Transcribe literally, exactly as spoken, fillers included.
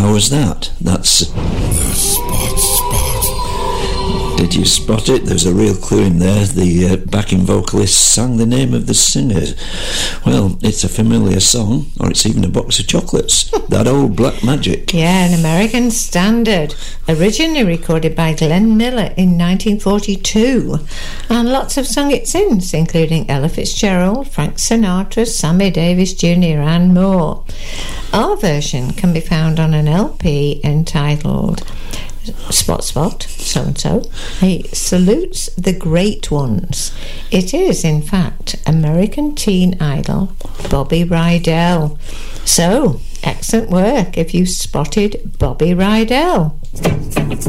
How was that? That's... The Spot Spot. Did you spot it? There's a real clue in there. The uh, backing vocalist sang the name of the singer. Well, it's a familiar song, or it's even a box of chocolates. That old Black Magic. Yeah, an American standard. Originally recorded by Glenn Miller in nineteen forty-two. And lots have sung it since, including Ella Fitzgerald, Frank Sinatra, Sammy Davis Junior and more. Our version can be found on an L P entitled Spot Spot, so-and-so. He salutes the great ones. It is, in fact, American teen idol Bobby Rydell. So, excellent work if you spotted Bobby Rydell.